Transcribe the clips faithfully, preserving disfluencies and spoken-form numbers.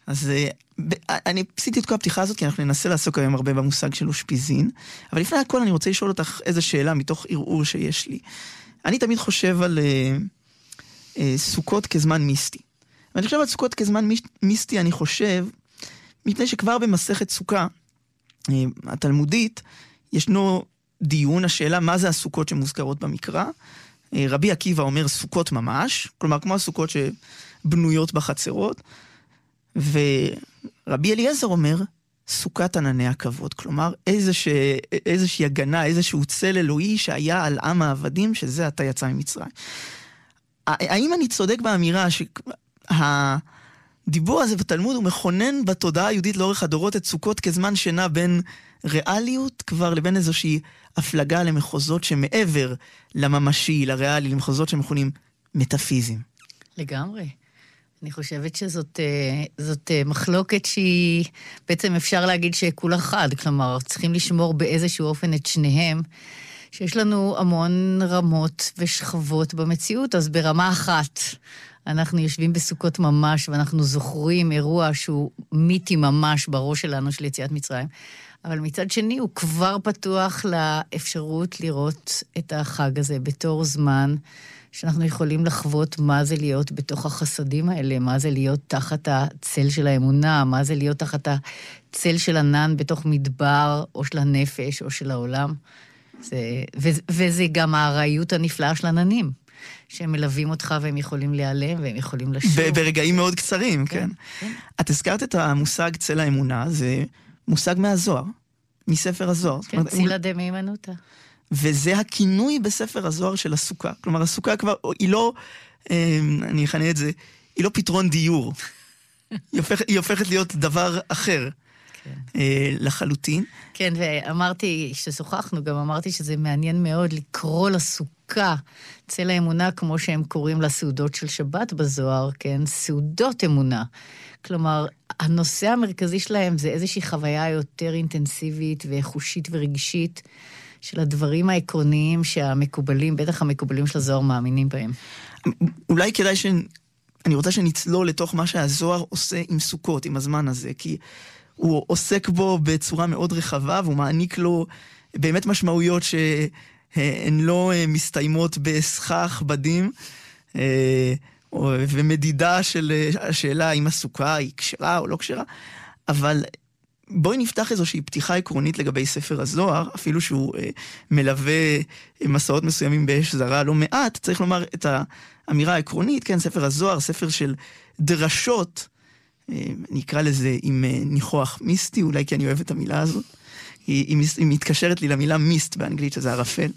אז אני עשיתי את כל הפתיחה הזאת, כי אנחנו ננסה לעסוק היום הרבה במושג של אושפיזין, אבל לפני הכל אני רוצה לשאול אותך איזו שאלה מתוך ערעור שיש לי. אני תמיד חושב על uh, uh, סוכות כזמן מיסטי. ואני חושב על סוכות כזמן מיסטי, אני חושב, מפני שכבר במסכת סוכה, uh, התלמודית, ישנו דיון, השאלה מה זה הסוכות שמוזכרות במקרא. Uh, רבי עקיבא אומר סוכות ממש, כלומר כמו הסוכות שבנויות בחצרות, ורבי אליעזר אומר, סוכת ענני הכבוד, כלומר איזושה, איזושהי הגנה, איזשהו צל אלוהי שהיה על עם העבדים, שזה עתה יצא ממצרים. האם אני צודק באמירה שהדיבור הזה בתלמוד הוא מכונן בתודעה היהודית לאורך הדורות את סוכות כזמן שינה בין ריאליות כבר לבין איזושהי הפלגה למחוזות שמעבר לממשי, לריאלי, למחוזות שמכונים מטאפיזיים? לגמרי. אני חושבת שזאת זאת מחלוקת שהיא, בעצם אפשר להגיד שכולה חד, כלומר, צריכים לשמור באיזשהו אופן את שניהם, שיש לנו המון רמות ושכבות במציאות, אז ברמה אחת אנחנו יושבים בסוכות ממש, ואנחנו זוכרים אירוע שהוא מיתי ממש בראש שלנו של יציאת מצרים, אבל מצד שני הוא כבר פתוח לאפשרות לראות את החג הזה בתור זמן, שאנחנו יכולים לחוות מה זה להיות בתוך החסדים האלה, מה זה להיות תחת הצל של האמונה, מה זה להיות תחת הצל של ענן בתוך מדבר, או של הנפש, או של העולם. זה, ו, וזה גם הארעיות הנפלאה של עננים, שהם מלווים אותך והם יכולים להיעלם, והם יכולים לשוב. ברגעים מאוד קצרים, כן. כן. את הזכרת את המושג צל האמונה, זה מושג מהזוהר, מספר הזוהר. כן, צילה דמיימנותא. וזה הכינוי בספר הזוהר של הסוכה. כלומר, הסוכה כבר, היא לא, אני אכנה את זה, היא לא פתרון דיור. היא, הופכ, היא הופכת להיות דבר אחר. כן. לחלוטין. כן, ואמרתי, ששוחחנו, גם אמרתי שזה מעניין מאוד לקרוא לסוכה צל האמונה, כמו שהם קוראים לסעודות של שבת בזוהר, כן? סעודות אמונה. כלומר, הנושא המרכזי שלהם זה איזושהי חוויה יותר אינטנסיבית וחושית ורגשית, של הדברים העקרוניים שהמקובלים, בטח המקובלים של הזוהר מאמינים בהם. אולי כדאי ש... אני רוצה שנצלול לתוך מה שהזוהר עושה עם סוכות, עם הזמן הזה, כי הוא עוסק בו בצורה מאוד רחבה, והוא מעניק לו באמת משמעויות שהן לא מסתיימות בסכך בדים, ומדידה של השאלה אם הסוכה היא כשרה או לא כשרה, אבל בואי נפתח איזושהי פתיחה עקרונית לגבי ספר הזוהר, אפילו שהוא אה, מלווה מסעות מסוימים באש זרה לא מעט, צריך לומר את האמירה העקרונית, כן, ספר הזוהר, ספר של דרשות, אה, נקרא לזה עם אה, ניחוח מיסטי, אולי כי אני אוהב את המילה הזאת, היא, היא, היא מתקשרת לי למילה מיסט באנגלית, שזה ערפל.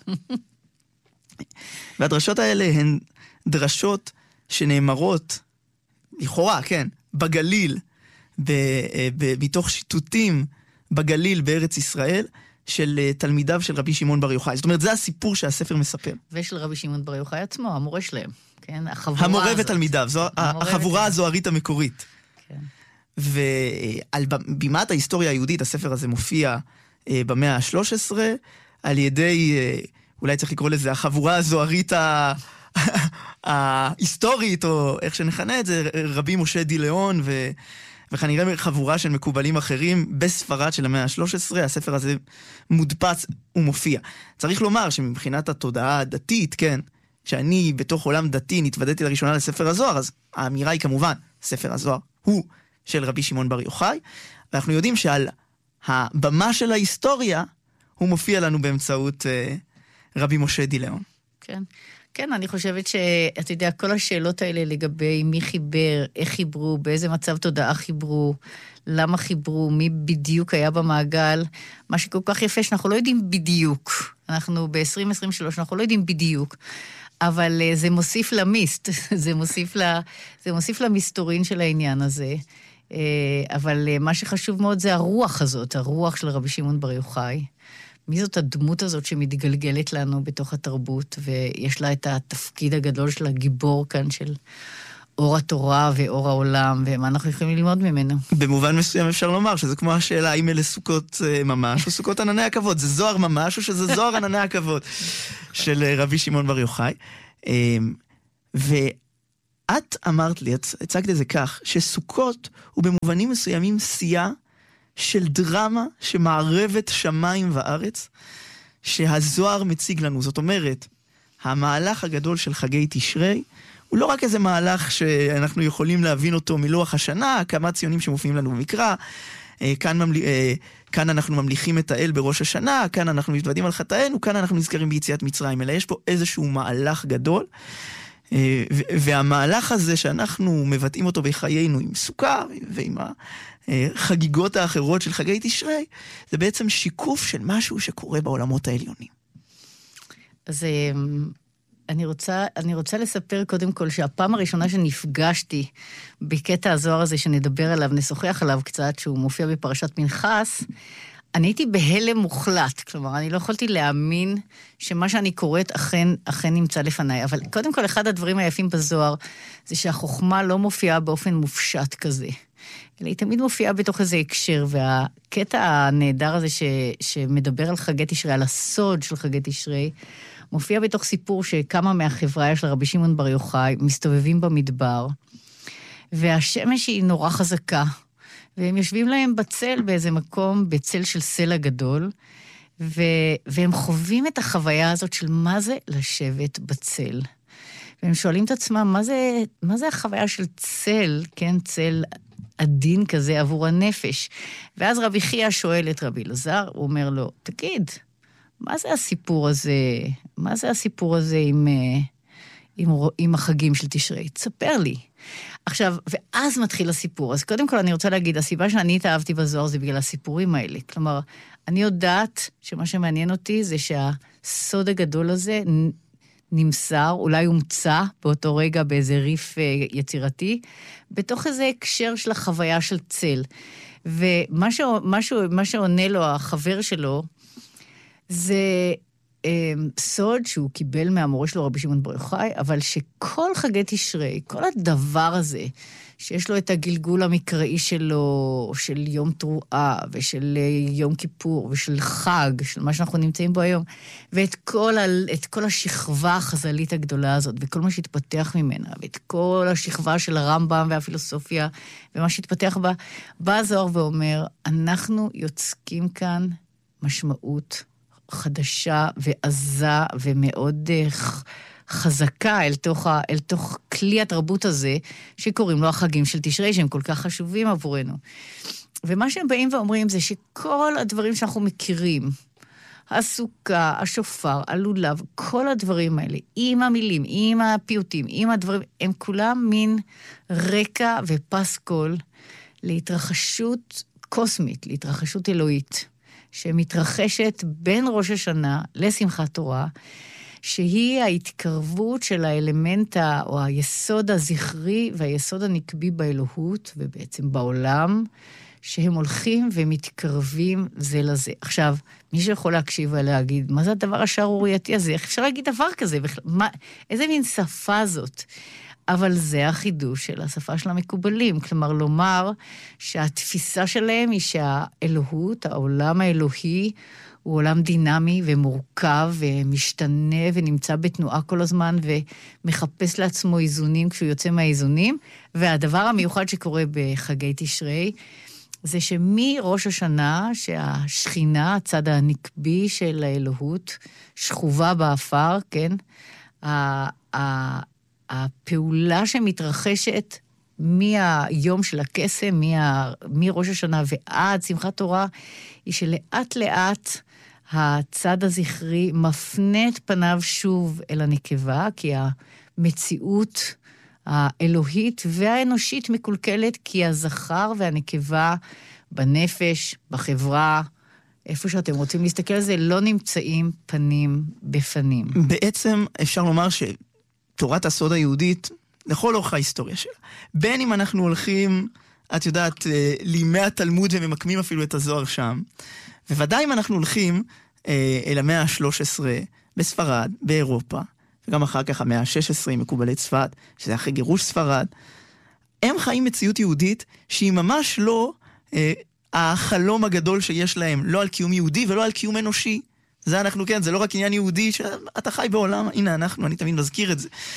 והדרשות האלה הן דרשות שנאמרות, לכאורה, כן, בגליל, מתוך שיטוטים בגליל בארץ ישראל של תלמידיו של רבי שמעון בר יוחאי. זאת אומרת, זה הסיפור שהספר מספר. ושל רבי שמעון בר יוחאי עצמו, המורה שלהם. כן? החבורה המורה הזאת. ותלמידיו, זו החבורה הזוהרית המקורית. כן. ועל בימת ההיסטוריה היהודית, הספר הזה מופיע במאה ה-שלוש עשרה, על ידי, אולי צריך לקרוא לזה, החבורה הזוהרית ה... ההיסטורית, או איך שנחנה את זה, רבי משה דילאון ו... וכנראה חבורה של מקובלים אחרים בספרד של המאה ה-שלוש עשרה, הספר הזה מודפס ומופיע. צריך לומר שמבחינת התודעה הדתית, כן, שאני בתוך עולם דתי נתוודעתי לראשונה לספר הזוהר, אז האמירה היא כמובן, ספר הזוהר הוא של רבי שמעון בר יוחאי, ואנחנו יודעים שעל הבמה של ההיסטוריה הוא מופיע לנו באמצעות אה, רבי משה דילאון. כן. כן, אני חושבת שאתה יודע, כל השאלות האלה לגבי מי חיבר, איך חיברו, באיזה מצב תודעה חיברו, למה חיברו, מי בדיוק היה במעגל, מה שכל כך יפה שאנחנו לא יודעים בדיוק. אנחנו ב-עשרים עשרים ושלוש, אנחנו לא יודעים בדיוק, אבל זה מוסיף למיסט, זה מוסיף, לה, זה מוסיף למסתורין של העניין הזה. אבל מה שחשוב מאוד זה הרוח הזאת, הרוח של רבי שמעון בר יוחאי. מי זאת הדמות הזאת שמתגלגלת לנו בתוך התרבות, ויש לה את התפקיד הגדול של הגיבור כאן, של אור התורה ואור העולם, ומה אנחנו יכולים ללמוד ממנו. במובן מסוים אפשר לומר שזה כמו השאלה, האם אלה סוכות ממש, או סוכות ענני הכבוד, זה זוהר ממש, או שזה זוהר ענני הכבוד, של רבי שמעון בר יוחאי. את אמרת לי, את הצגת את זה כך, שסוכות הוא במובנים מסוימים שיאה של דרמה שמערבת שמיים וארץ, שהזוהר מציג לנו. זאת אומרת, המהלך הגדול של חגי תשרי, הוא לא רק איזה מהלך שאנחנו יכולים להבין אותו מלוח השנה, כמה ציונים שמופיעים לנו במקרא, כאן, ממל... כאן אנחנו ממליכים את האל בראש השנה, כאן אנחנו מתוודעים על חטאינו, כאן אנחנו נזכרים ביציאת מצרים, אלא יש פה איזשהו מהלך גדול, והמהלך הזה שאנחנו מבטאים אותו בחיינו עם סוכה ועם החגיגות האחרות של חגי תשרי, זה בעצם שיקוף של משהו שקורה בעולמות העליונים. אז אני רוצה, אני רוצה לספר קודם כל שהפעם הראשונה שנפגשתי בקטע הזוהר הזה שנדבר עליו, נשוחח עליו קצת, שהוא מופיע בפרשת מנחס, אני הייתי בהלם מוחלט, כלומר, אני לא יכולתי להאמין שמה שאני קוראת אכן, אכן נמצא לפניי. אבל קודם כל, אחד הדברים היפים בזוהר, זה שהחוכמה לא מופיעה באופן מופשט כזה. אלא היא תמיד מופיעה בתוך איזה הקשר, והקטע הנהדר הזה ש, שמדבר על חגי תשרי, על הסוד של חגי תשרי, מופיע בתוך סיפור שכמה מהחברה של רבי שמעון בר יוחאי מסתובבים במדבר, והשמש היא נורא חזקה, והם יושבים להם בצל באיזה מקום, בצל של סלע גדול, ו... והם חווים את החוויה הזאת של מה זה לשבת בצל. והם שואלים את עצמם, מה זה, מה זה החוויה של צל, כן, צל עדין כזה עבור הנפש. ואז רבי חייא שואל את רבי אלעזר, הוא אומר לו, תגיד, מה זה הסיפור הזה, מה זה הסיפור הזה עם, עם, עם החגים של תשרי? תספר לי. עכשיו, ואז מתחיל הסיפור. אז קודם כל אני רוצה להגיד, הסיבה שאני התאהבתי בזוהר זה בגלל הסיפורים האלה. כלומר, אני יודעת שמה שמעניין אותי זה שהסוד הגדול הזה נמסר, אולי הומצא באותו רגע באיזה ריף יצירתי, בתוך איזה הקשר של החוויה של צל. ומה ש, מה ש, מה שעונה לו החבר שלו, זה אה, סוד שהוא קיבל מהמורה שלו רבי שמעון בר יוחאי, אבל שכל חגי תשרי, כל הדבר הזה, שיש לו את הגלגול המקראי שלו, של יום תרועה, ושל יום כיפור, ושל חג, של מה שאנחנו נמצאים בו היום, ואת כל, ה, את כל השכבה החז"לית הגדולה הזאת, וכל מה שהתפתח ממנה, ואת כל השכבה של הרמב"ם והפילוסופיה, ומה שהתפתח בה, בא הזוהר ואומר, אנחנו יוצקים כאן משמעות חדשה ועזה ומאוד חזקה אל תוך, ה, אל תוך כלי התרבות הזה, שקוראים לו החגים של תשרי, שהם כל כך חשובים עבורנו. ומה שהם באים ואומרים זה שכל הדברים שאנחנו מכירים, הסוכה, השופר, הלולב, כל הדברים האלה, עם המילים, עם הפיוטים, עם הדברים, הם כולם מין רקע ופסקול להתרחשות קוסמית, להתרחשות אלוהית. שמתרחשת בין ראש השנה לשמחת תורה, שהיא ההתקרבות של האלמנט או היסוד הזכרי והיסוד הנקבי באלוהות, ובעצם בעולם, שהם הולכים ומתקרבים זה לזה. עכשיו, מי שיכול להקשיב ולהגיד, מה זה הדבר השערורייתי הזה? איך אפשר להגיד דבר כזה? מה, איזה מין שפה זאת? אבל זה החידוש של השפה של המקובלים. כלומר, לומר שהתפיסה שלהם היא שהאלוהות, העולם האלוהי, הוא עולם דינמי ומורכב ומשתנה ונמצא בתנועה כל הזמן ומחפש לעצמו איזונים כשהוא יוצא מהאיזונים. והדבר המיוחד שקורה בחגי תשרי, זה שמראש השנה, שהשכינה, הצד הנקבי של האלוהות, שכובה באפר, כן? הפעולה שמתרחשת מהיום של הקסם, מה, מראש השנה ועד שמחת תורה, היא שלאט לאט הצד הזכרי מפנה את פניו שוב אל הנקבה, כי המציאות האלוהית והאנושית מקולקלת, כי הזכר והנקבה בנפש, בחברה, איפה שאתם רוצים להסתכל על זה, לא נמצאים פנים בפנים. בעצם אפשר לומר ש... תורת הסוד היהודית, לכל אורך ההיסטוריה שלה. בין אם אנחנו הולכים, את יודעת, לימי התלמוד וממקמים אפילו את הזוהר שם, וודאי אם אנחנו הולכים אה, אל המאה ה-שלוש עשרה בספרד, באירופה, וגם אחר כך המאה ה-שש עשרה עם מקובלי צפת, שזה אחרי גירוש ספרד, הם חיים מציאות יהודית שהיא ממש לא אה, החלום הגדול שיש להם, לא על קיום יהודי ולא על קיום אנושי. זה אנחנו, כן, זה לא רק עניין יהודי, שאתה חי בעולם, הנה אנחנו, אני תמיד מזכיר את זה.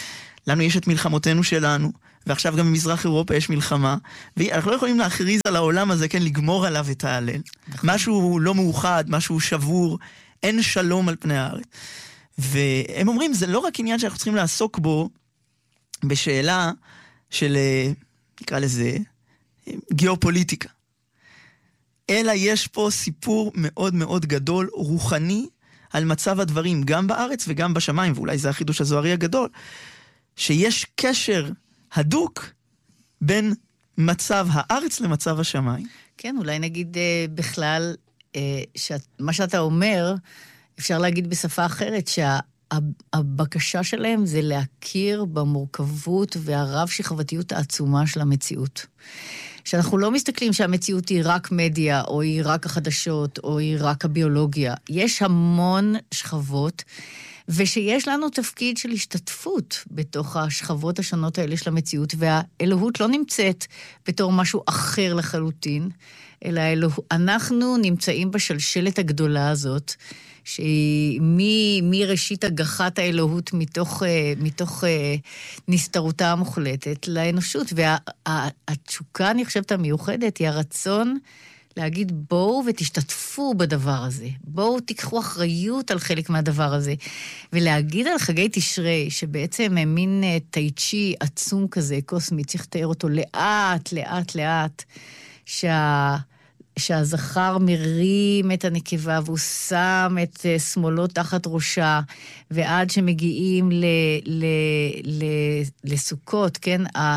לנו יש את מלחמותינו שלנו, ועכשיו גם במזרח אירופה יש מלחמה, ואנחנו לא יכולים להכריז על העולם הזה, כן, לגמור עליו את ההלל. נכון. משהו לא מאוחד, משהו שבור, אין שלום על פני הארץ. והם אומרים, זה לא רק עניין שאנחנו צריכים לעסוק בו, בשאלה של, נקרא לזה, גיאופוליטיקה. אלא יש פה סיפור מאוד מאוד גדול, רוחני, על מצב הדברים, גם בארץ וגם בשמיים, ואולי זה החידוש הזוהרי הגדול, שיש קשר הדוק בין מצב הארץ למצב השמיים. כן, אולי נגיד אה, בכלל, אה, שמה שאתה אומר, אפשר להגיד בשפה אחרת, שהבקשה שלהם זה להכיר במורכבות והרב שכבתיות העצומה של המציאות. שאנחנו לא מסתכלים שהמציאות היא רק מדיה, או היא רק החדשות, או היא רק הביולוגיה. יש המון שכבות, ושיש לנו תפקיד של השתתפות בתוך השכבות השונות האלה של המציאות, והאלוהות לא נמצאת בתור משהו אחר לחלוטין, אלא האלוה... אנחנו נמצאים בשלשלת הגדולה הזאת, שהיא מ... מראשית הגחת האלוהות מתוך, מתוך נסתרותה המוחלטת לאנושות. והתשוקה, אני חושבת, המיוחדת, היא הרצון להגיד בואו ותשתתפו בדבר הזה. בואו תיקחו אחריות על חלק מהדבר הזה. ולהגיד על חגי תשרי, שבעצם הם מין טייצ'י עצום כזה, קוסמי, צריך לתאר אותו לאט, לאט, לאט, שה... שהזכר מרים את הנקבה, והוא שם את שמאלו תחת ראשה, ועד שמגיעים ל... ל... ל... לסוכות, כן?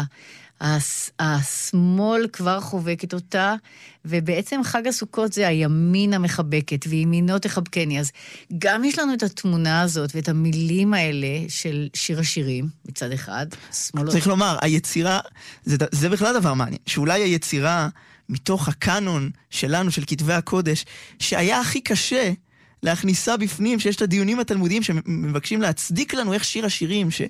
השמאל כבר חובקת אותה, ובעצם חג הסוכות זה הימין המחבקת, וימינו תחבקני. אז גם יש לנו את התמונה הזאת, ואת המילים האלה של שיר השירים, מצד אחד. שמאלות... צריך לומר, היצירה, זה, זה בכלל דבר מעניין, שאולי היצירה מתוך הקאנון שלנו, של כתבי הקודש, שהיה הכי קשה להכניסה בפנים, שיש את הדיונים התלמודיים שמבקשים להצדיק לנו איך שיר השירים, ש...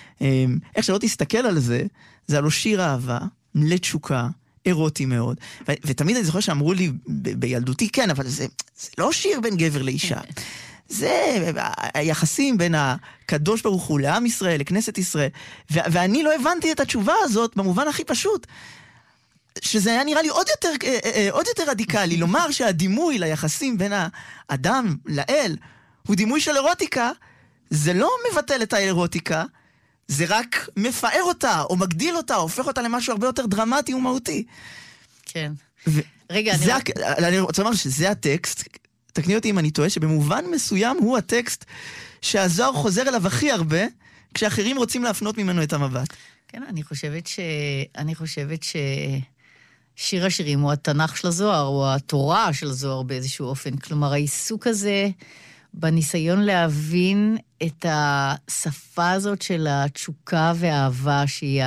איך שלא תסתכל על זה, זה הלא שיר אהבה, לתשוקה, אירוטי מאוד. ו- ותמיד אני זוכר שאמרו לי ב- בילדותי, כן, אבל זה, זה לא שיר בין גבר לאישה. זה היחסים בין הקדוש ברוך הוא לעם ישראל, לכנסת ישראל. ו- ואני לא הבנתי את התשובה הזאת במובן הכי פשוט. שזה היה נראה לי עוד יותר, עוד יותר רדיקלי, לומר שהדימוי ליחסים בין האדם לאל הוא דימוי של אירוטיקה, זה לא מבטל את האירוטיקה, זה רק מפאר אותה, או מגדיל אותה, או הופך אותה למשהו הרבה יותר דרמטי ומהותי. כן. ו- רגע, אני... זה, אני רוצה לומר שזה הטקסט, תקני אותי אם אני טועה, שבמובן מסוים הוא הטקסט שהזוהר חוזר אליו הכי הרבה, כשאחרים רוצים להפנות ממנו את המבט. כן, אני חושבת ש... אני חושבת ש... שיר השירים הוא התנ"ך של הזוהר, או התורה של הזוהר באיזשהו אופן. כלומר, העיסוק הזה בניסיון להבין את השפה הזאת של התשוקה והאהבה, שהיא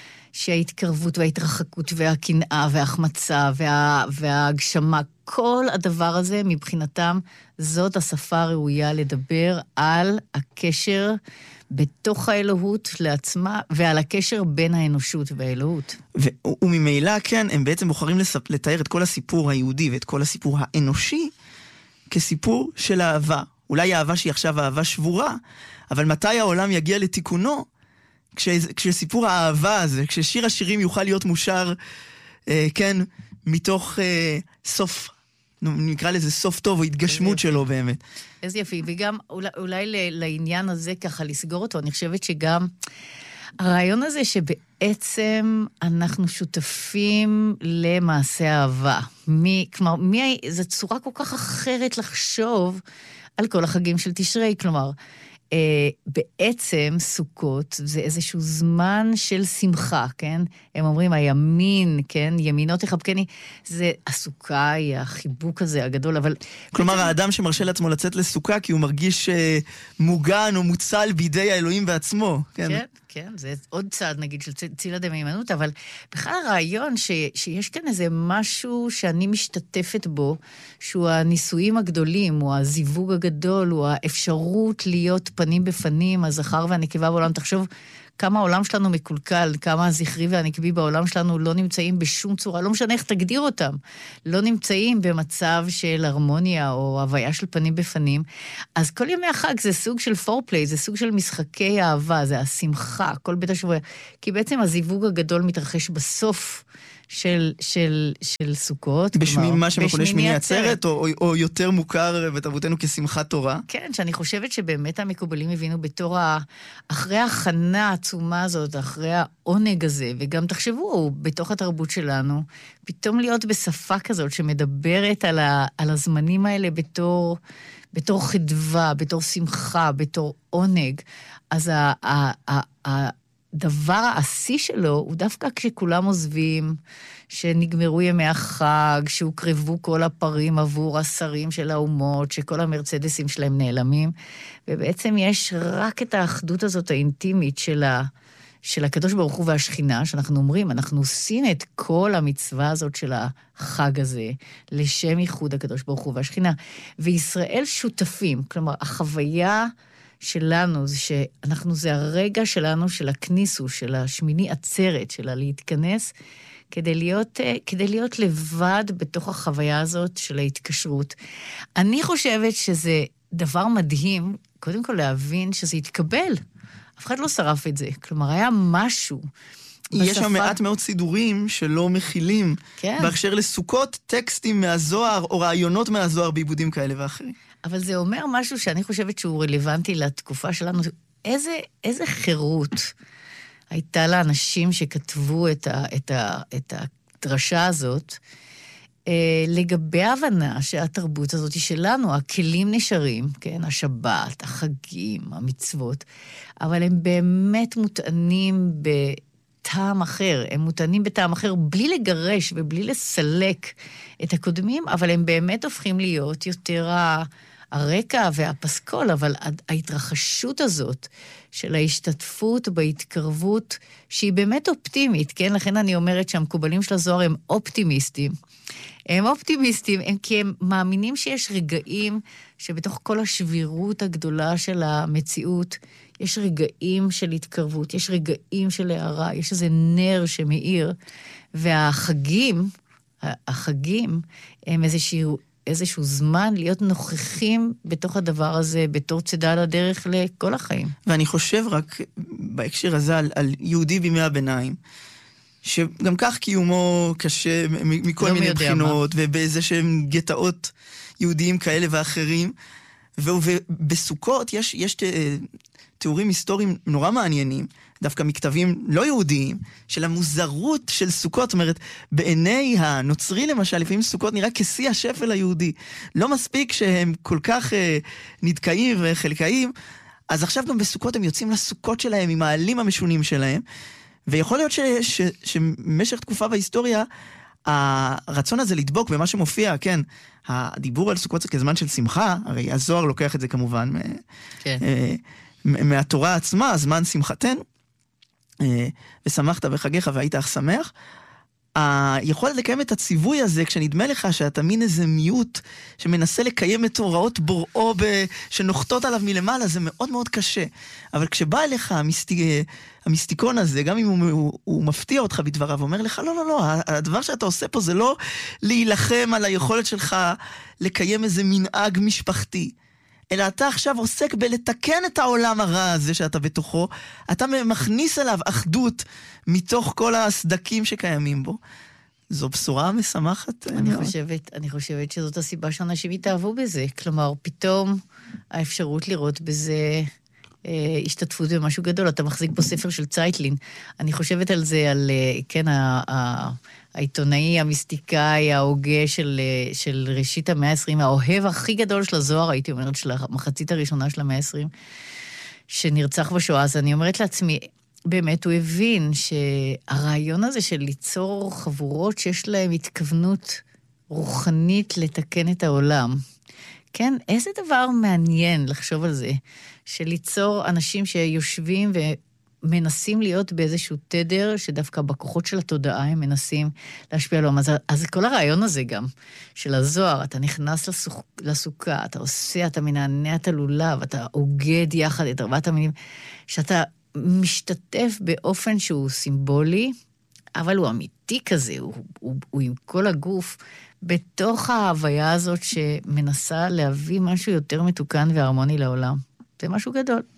ההתקרבות וההתרחקות והקנאה וההחמצה וה, וההגשמה, כל הדבר הזה מבחינתם זאת השפה הראויה לדבר על הקשר בתוך האלוהות לעצמה, ועל הקשר בין האנושות והאלוהות. ו- וממילא, כן, הם בעצם בוחרים לספ- לתאר את כל הסיפור היהודי ואת כל הסיפור האנושי כסיפור של אהבה. אולי אהבה שהיא עכשיו אהבה שבורה, אבל מתי העולם יגיע לתיקונו? כש- כשסיפור האהבה הזה, כששיר השירים יוכל להיות מושר, אה, כן, מתוך אה, סוף, נקרא לזה סוף טוב, או התגשמות שלו באמת. איזה יפי, וגם אולי, אולי לעניין הזה ככה לסגור אותו, אני חושבת שגם הרעיון הזה שבעצם אנחנו שותפים למעשה אהבה. מי, כלומר, מי, זו צורה כל כך אחרת לחשוב על כל החגים של תשרי, כלומר, אה, בעצם סוכות זה איזשהו זמן של שמחה, כן? הם אומרים, הימין, כן? ימינו תחבקני, זה הסוכה, היא החיבוק הזה הגדול, אבל... כלומר, בעצם... האדם שמרשה לעצמו לצאת לסוכה, כי הוא מרגיש אה, מוגן או מוצל בידי האלוהים בעצמו. כן, כן, כן, זה עוד צעד, נגיד, של צילה דמיימנות, אבל בכלל הרעיון ש, שיש כאן איזה משהו שאני משתתפת בו, שהוא הניסויים הגדולים, הוא הזיווג הגדול, הוא האפשרות להיות פנים בפנים, הזכר והנקבה בעולם. תחשוב כמה העולם שלנו מקולקל, כמה הזכרי והנקבי בעולם שלנו לא נמצאים בשום צורה, לא משנה איך תגדיר אותם, לא נמצאים במצב של הרמוניה או הוויה של פנים בפנים. אז כל ימי החג זה סוג של פורפליי, זה סוג של משחקי אהבה, זה השמחה, כל בית השבוע. כי בעצם הזיווג הגדול מתרחש בסוף של, של, של סוכות. בשמי, מה שמכונה שמיני עצרת, או, או, או יותר מוכר בתרבותנו כשמחת תורה. כן, שאני חושבת שבאמת המקובלים הבינו בתור ה... אחרי ההכנה העצומה הזאת, אחרי העונג הזה, וגם תחשבו, בתוך התרבות שלנו, פתאום להיות בשפה כזאת שמדברת על, ה... על הזמנים האלה בתור, בתור חדווה, בתור שמחה, בתור עונג. אז ה... ה... ה... ה... הדבר העשי שלו הוא דווקא כשכולם עוזבים, שנגמרו ימי החג, שהוקרבו כל הפרים עבור השרים של האומות, שכל המרצדסים שלהם נעלמים, ובעצם יש רק את האחדות הזאת האינטימית של, ה, של הקדוש ברוך הוא והשכינה, שאנחנו אומרים, אנחנו עושים את כל המצווה הזאת של החג הזה, לשם ייחוד הקדוש ברוך הוא והשכינה, וישראל שותפים, כלומר, החוויה שלנו, זה שאנחנו, זה הרגע שלנו, של הכניסו, של השמיני עצרת, של להתכנס, כדי להיות, כדי להיות לבד בתוך החוויה הזאת של ההתקשרות. אני חושבת שזה דבר מדהים, קודם כל להבין שזה יתקבל. אף אחד לא שרף את זה. כלומר, היה משהו. יש בשפה... שם מעט מאוד סידורים שלא מכילים. כן. בהקשר לסוכות, טקסטים מהזוהר, או רעיונות מהזוהר בעיבודים כאלה ואחרים. אבל זה אומר משהו שאני חושבת שהוא רלוונטי לתקופה שלנו. איזה, איזה חירות הייתה לאנשים שכתבו את, ה, את, ה, את הדרשה הזאת, אה, לגבי ההבנה שהתרבות הזאת היא שלנו, הכלים נשארים, כן? השבת, החגים, המצוות, אבל הם באמת מוטענים בטעם אחר, הם מוטענים בטעם אחר בלי לגרש ובלי לסלק את הקודמים, אבל הם באמת הופכים להיות יותר ה... הרקע והפסקול, אבל ההתרחשות הזאת של ההשתתפות בהתקרבות, שהיא באמת אופטימית, כן? לכן אני אומרת שהמקובלים של הזוהר הם אופטימיסטים. הם אופטימיסטים, הם כי הם מאמינים שיש רגעים שבתוך כל השבירות הגדולה של המציאות, יש רגעים של התקרבות, יש רגעים של הערה, יש איזה נר שמאיר, והחגים, החגים הם איזשהו איזשהו זמן להיות נוכחים בתוך הדבר הזה, בתור צידה לדרך לכל החיים. ואני חושב רק בהקשר הזה על, על יהודי בימי הביניים, שגם כך קיומו קשה מכל מיני בחינות, מה. ובאיזה שהם גטאות יהודיים כאלה ואחרים, ובסוכות יש, יש תיאורים היסטוריים נורא מעניינים, דווקא מכתבים לא יהודיים, של המוזרות של סוכות. זאת אומרת, בעיני הנוצרי למשל, לפעמים סוכות נראה כשיא השפל היהודי. לא מספיק שהם כל כך אה, נדכאים וחלקאים, אז עכשיו גם בסוכות הם יוצאים לסוכות שלהם עם העלים המשונים שלהם, ויכול להיות ש, ש, שמשך תקופה בהיסטוריה, הרצון הזה לדבוק במה שמופיע, כן, הדיבור על סוכות זה כזמן של שמחה, הרי הזוהר לוקח את זה כמובן, כן. אה, מהתורה עצמה, זמן שמחתנו, ושמחת בחגיך והיית אך שמח, היכולת לקיים את הציווי הזה, כשנדמה לך שאתה מין איזה מיעוט שמנסה לקיים את הוראות בוראו שנוחתות עליו מלמעלה, זה מאוד מאוד קשה. אבל כשבא אליך המיסטיק, המיסטיקון הזה, גם אם הוא, הוא, הוא מפתיע אותך בדבריו, ואומר לך, לא, לא, לא, הדבר שאתה עושה פה זה לא להילחם על היכולת שלך לקיים איזה מנהג משפחתי, אלא אתה עכשיו עוסק בלתקן את העולם הרע הזה שאתה בתוכו, אתה מכניס אליו אחדות מתוך כל הסדקים שקיימים בו. זו בשורה משמחת. אני חושבת, אני חושבת שזאת הסיבה שאנשים התאהבו בזה. כלומר, פתאום האפשרות לראות בזה אה, השתתפות במשהו גדול. אתה מחזיק פה ספר של צייטלין. אני חושבת על זה, על, כן, ה... ה העיתונאי, המיסטיקאי, ההוגה של, של ראשית המאה ה-עשרים, האוהב הכי גדול של הזוהר, הייתי אומרת, של המחצית הראשונה של המאה ה-עשרים, שנרצח בשואה. אז אני אומרת לעצמי, באמת הוא הבין שהרעיון הזה של ליצור חבורות שיש להם התכוונות רוחנית לתקן את העולם, כן, איזה דבר מעניין לחשוב על זה, שליצור אנשים שיושבים ו... מנסים להיות באיזשהו תדר, שדווקא בכוחות של התודעה הם מנסים להשפיע עליהם. אז, אז כל הרעיון הזה גם, של הזוהר, אתה נכנס לסוכ, לסוכה, אתה עושה, אתה מנענע את הלולב, אתה עוגד יחד את ארבעת המינים, שאתה משתתף באופן שהוא סימבולי, אבל הוא אמיתי כזה, הוא, הוא, הוא עם כל הגוף, בתוך ההוויה הזאת שמנסה להביא משהו יותר מתוקן והרמוני לעולם. זה משהו גדול.